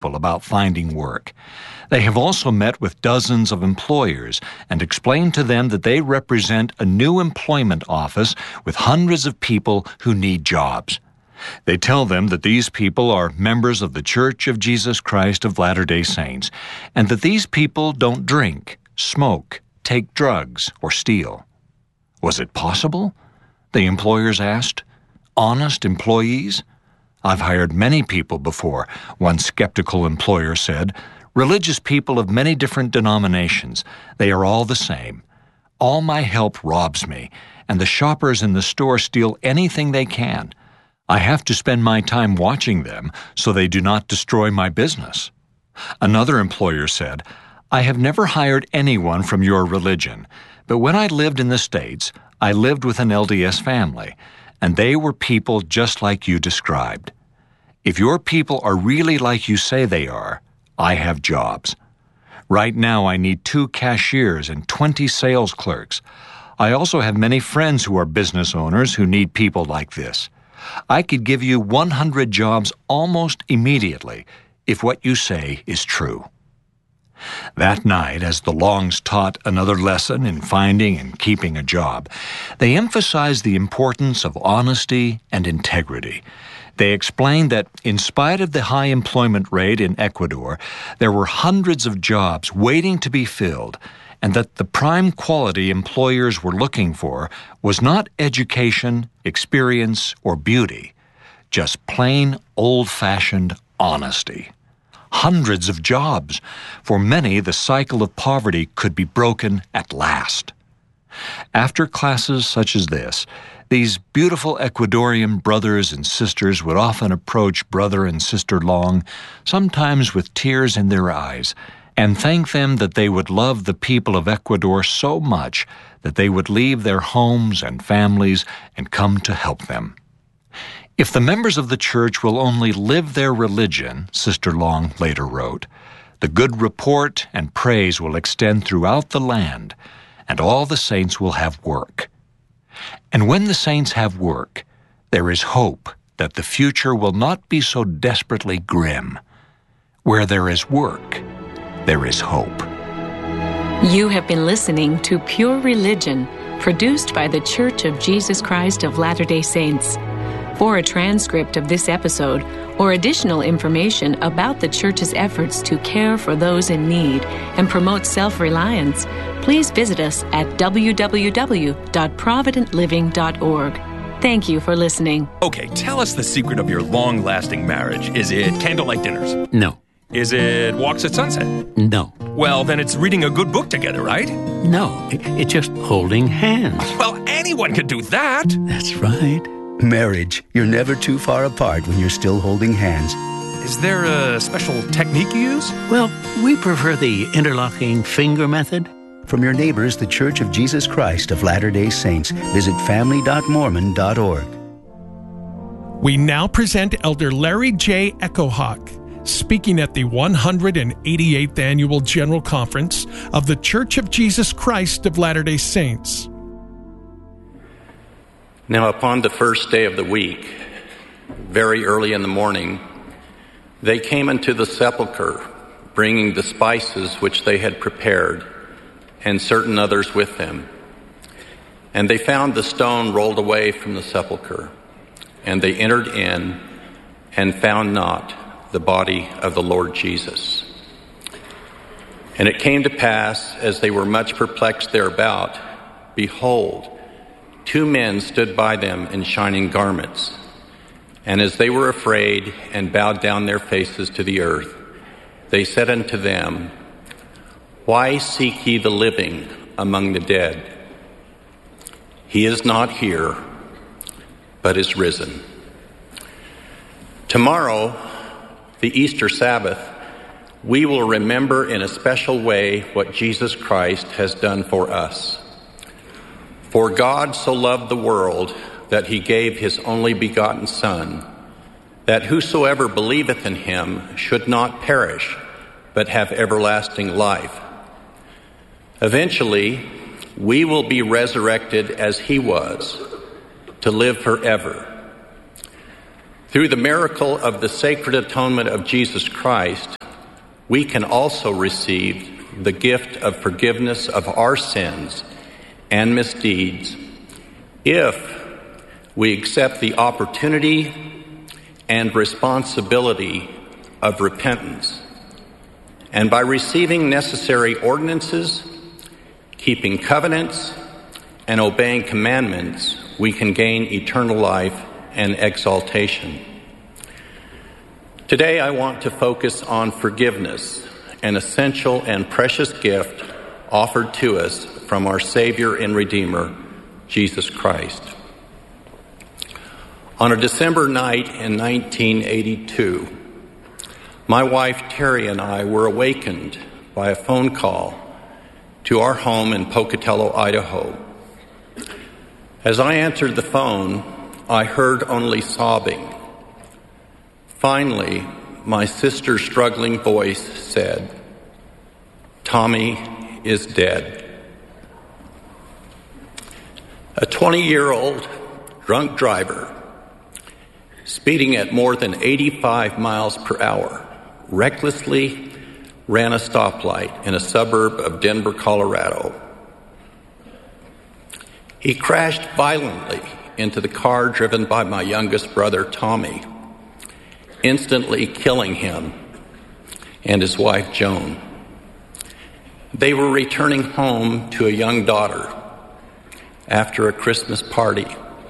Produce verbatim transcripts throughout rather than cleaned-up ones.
people about finding work. They have also met with dozens of employers and explained to them that they represent a new employment office with hundreds of people who need jobs. They tell them that these people are members of the Church of Jesus Christ of Latter-day Saints, and that these people don't drink, smoke, take drugs, or steal. Was it possible? The employers asked. Honest employees? I've hired many people before, one skeptical employer said. Religious people of many different denominations. They are all the same. All my help robs me, and the shoppers in the store steal anything they can. I have to spend my time watching them so they do not destroy my business. Another employer said, I have never hired anyone from your religion, but when I lived in the States, I lived with an L D S family, and they were people just like you described. If your people are really like you say they are, I have jobs. Right now I need two cashiers and twenty sales clerks. I also have many friends who are business owners who need people like this. I could give you one hundred jobs almost immediately if what you say is true. That night, as the Longs taught another lesson in finding and keeping a job, they emphasized the importance of honesty and integrity. They explained that in spite of the high employment rate in Ecuador, there were hundreds of jobs waiting to be filled, and that the prime quality employers were looking for was not education, experience, or beauty, just plain old-fashioned honesty. Hundreds of jobs. For many, the cycle of poverty could be broken at last. After classes such as this, these beautiful Ecuadorian brothers and sisters would often approach Brother and Sister Long, sometimes with tears in their eyes, and thank them that they would love the people of Ecuador so much that they would leave their homes and families and come to help them. If the members of the church will only live their religion, Sister Long later wrote, the good report and praise will extend throughout the land, and all the saints will have work. And when the saints have work, there is hope that the future will not be so desperately grim. Where there is work, there is hope. You have been listening to Pure Religion, produced by the Church of Jesus Christ of Latter-day Saints. For a transcript of this episode or additional information about the Church's efforts to care for those in need and promote self-reliance, please visit us at w w w dot provident living dot org. Thank you for listening. Okay, tell us the secret of your long-lasting marriage. Is it candlelight dinners? No. Is it walks at sunset? No. Well, then it's reading a good book together, right? No, it, it's just holding hands. Well, anyone could do that. That's right. Marriage. You're never too far apart when you're still holding hands. Is there a special technique you use? Well, we prefer the interlocking finger method. From your neighbors, the Church of Jesus Christ of Latter-day Saints. Visit family dot mormon dot org. We now present Elder Larry J. Echohawk, speaking at the one hundred eighty-eighth Annual General Conference of the Church of Jesus Christ of Latter-day Saints. Now, upon the first day of the week, very early in the morning, they came into the sepulchre, bringing the spices which they had prepared, and certain others with them. And they found the stone rolled away from the sepulchre, and they entered in and found not the body of the Lord Jesus. And it came to pass, as they were much perplexed thereabout, behold, two men stood by them in shining garments. And as they were afraid and bowed down their faces to the earth, they said unto them, Why seek ye the living among the dead? He is not here, but is risen. Tomorrow, the Easter Sabbath, we will remember in a special way what Jesus Christ has done for us. For God so loved the world that he gave his only begotten Son, that whosoever believeth in him should not perish, but have everlasting life. Eventually, we will be resurrected as he was, to live forever. Through the miracle of the sacred atonement of Jesus Christ, we can also receive the gift of forgiveness of our sins and misdeeds if we accept the opportunity and responsibility of repentance. And by receiving necessary ordinances, keeping covenants, and obeying commandments, we can gain eternal life and exaltation. Today I want to focus on forgiveness, an essential and precious gift offered to us from our Savior and Redeemer, Jesus Christ. On a December night in nineteen eighty-two, my wife Terry and I were awakened by a phone call to our home in Pocatello, Idaho. As I answered the phone, I heard only sobbing. Finally, my sister's struggling voice said, "Tommy is dead." A twenty-year-old drunk driver, speeding at more than eighty-five miles per hour, recklessly ran a stoplight in a suburb of Denver, Colorado. He crashed violently into the car driven by my youngest brother, Tommy, instantly killing him and his wife, Joan. They were returning home to a young daughter after a Christmas party.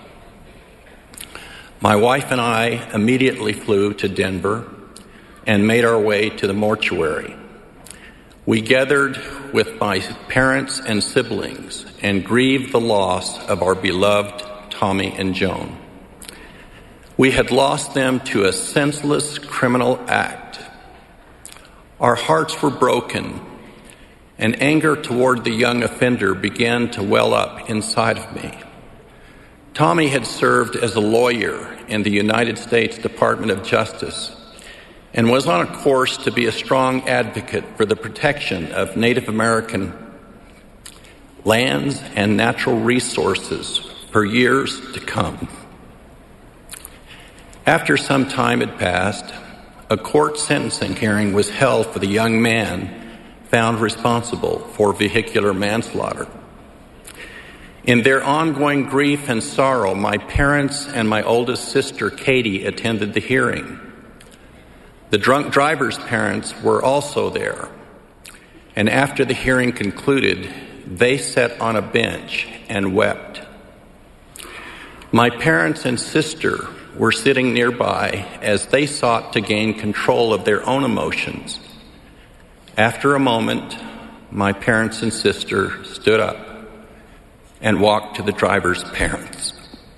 My wife and I immediately flew to Denver and made our way to the mortuary. We gathered with my parents and siblings and grieved the loss of our beloved Tommy and Joan. We had lost them to a senseless criminal act. Our hearts were broken, and anger toward the young offender began to well up inside of me. Tommy had served as a lawyer in the United States Department of Justice and was on a course to be a strong advocate for the protection of Native American lands and natural resources for years to come. After some time had passed, a court sentencing hearing was held for the young man found responsible for vehicular manslaughter. In their ongoing grief and sorrow, my parents and my oldest sister, Katie, attended the hearing. The drunk driver's parents were also there, and after the hearing concluded, they sat on a bench and wept. My parents and sister were sitting nearby as they sought to gain control of their own emotions. After a moment, my parents and sister stood up and walked to the driver's parents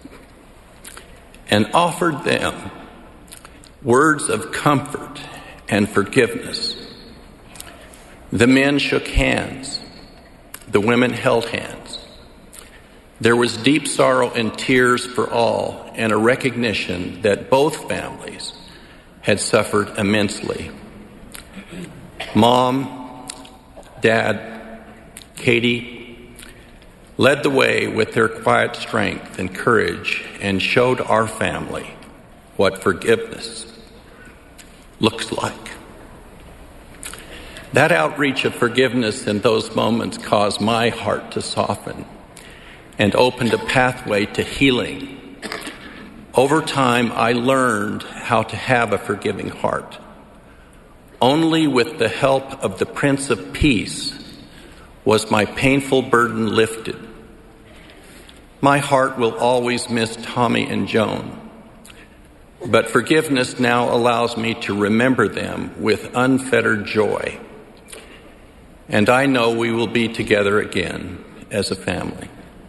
and offered them words of comfort and forgiveness. The men shook hands. The women held hands. There was deep sorrow and tears for all, and a recognition that both families had suffered immensely. Mom, Dad, Katie led the way with their quiet strength and courage and showed our family what forgiveness looks like. That outreach of forgiveness in those moments caused my heart to soften and opened a pathway to healing. Over time, I learned how to have a forgiving heart. Only with the help of the Prince of Peace was my painful burden lifted. My heart will always miss Tommy and Joan, but forgiveness now allows me to remember them with unfettered joy. And I know we will be together again as a family.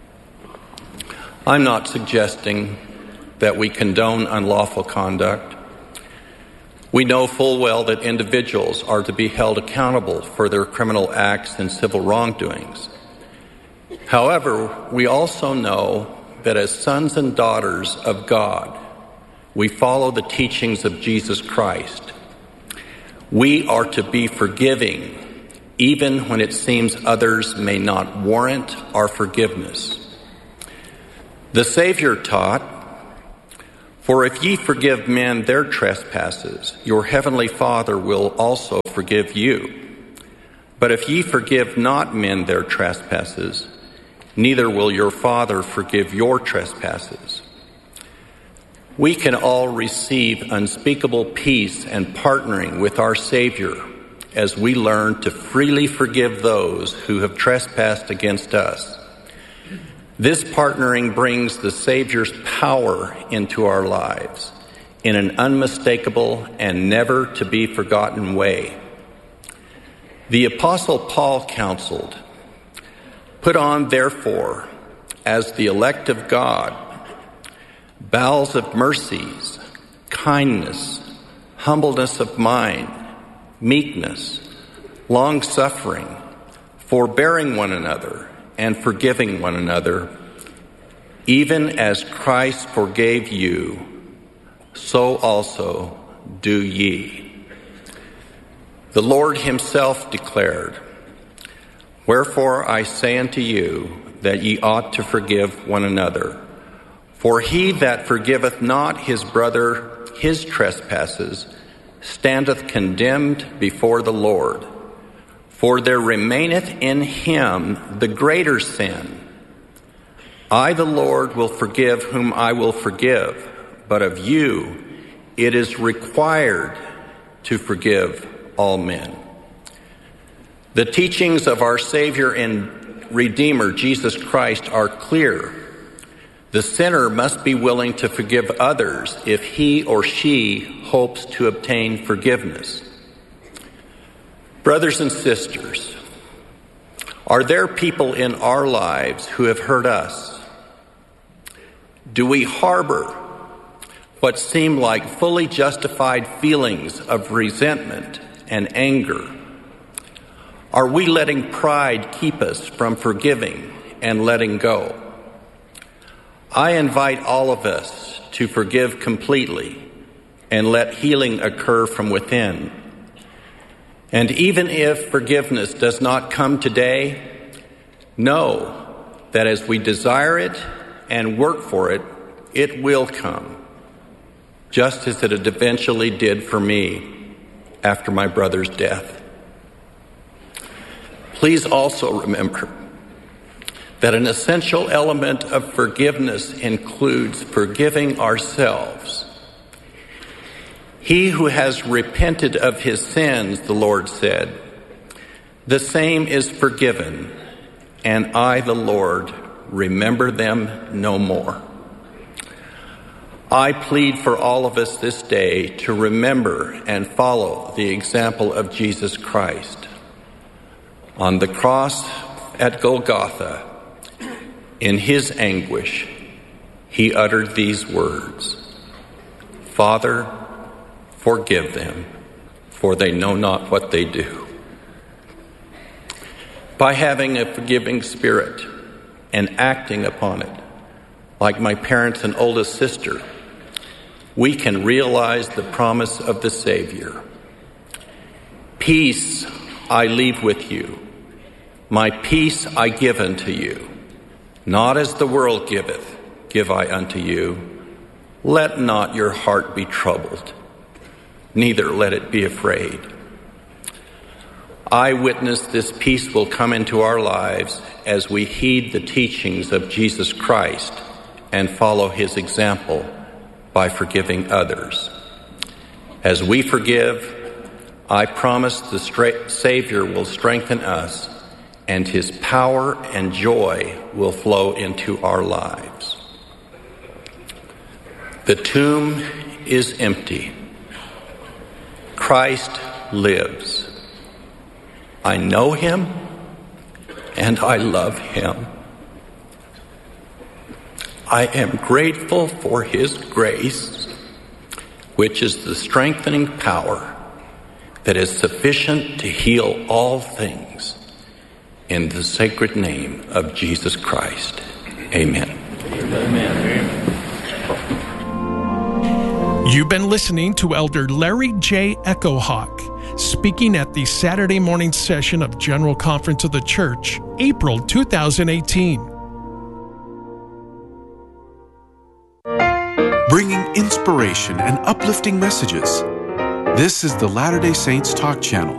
I'm not suggesting that we condone unlawful conduct. We know full well that individuals are to be held accountable for their criminal acts and civil wrongdoings. However, we also know that as sons and daughters of God, we follow the teachings of Jesus Christ. We are to be forgiving, even when it seems others may not warrant our forgiveness. The Savior taught, For if ye forgive men their trespasses, your heavenly Father will also forgive you. But if ye forgive not men their trespasses, neither will your Father forgive your trespasses. We can all receive unspeakable peace and partnering with our Savior as we learn to freely forgive those who have trespassed against us. This partnering brings the Savior's power into our lives in an unmistakable and never to be forgotten way. The Apostle Paul counseled, "Put on, therefore, as the elect of God, bowels of mercies, kindness, humbleness of mind, meekness, long-suffering, forbearing one another, and forgiving one another, even as Christ forgave you, so also do ye." The Lord himself declared, "Wherefore I say unto you that ye ought to forgive one another. For he that forgiveth not his brother his trespasses standeth condemned before the Lord. For there remaineth in him the greater sin. I, the Lord, will forgive whom I will forgive, but of you it is required to forgive all men." The teachings of our Savior and Redeemer, Jesus Christ, are clear. The sinner must be willing to forgive others if he or she hopes to obtain forgiveness. Brothers and sisters, are there people in our lives who have hurt us? Do we harbor what seem like fully justified feelings of resentment and anger? Are we letting pride keep us from forgiving and letting go? I invite all of us to forgive completely and let healing occur from within. And even if forgiveness does not come today, know that as we desire it and work for it, it will come, just as it eventually did for me after my brother's death. Please also remember that an essential element of forgiveness includes forgiving ourselves. He who has repented of his sins, the Lord said, the same is forgiven, and I, the Lord, remember them no more. I plead for all of us this day to remember and follow the example of Jesus Christ. On the cross at Golgotha, in his anguish, he uttered these words, "Father, forgive them, for they know not what they do." By having a forgiving spirit and acting upon it, like my parents and oldest sister, we can realize the promise of the Savior. "Peace I leave with you, my peace I give unto you. Not as the world giveth, give I unto you. Let not your heart be troubled, neither let it be afraid." I witness this peace will come into our lives as we heed the teachings of Jesus Christ and follow his example by forgiving others. As we forgive, I promise the stra- Savior will strengthen us, and his power and joy will flow into our lives. The tomb is empty. Christ lives. I know him and I love him. I am grateful for his grace, which is the strengthening power that is sufficient to heal all things. In the sacred name of Jesus Christ. Amen. Amen. You've been listening to Elder Larry J. Echohawk speaking at the Saturday morning session of General Conference of the Church, April two thousand eighteen. Bringing inspiration and uplifting messages. This is the Latter-day Saints Talk Channel,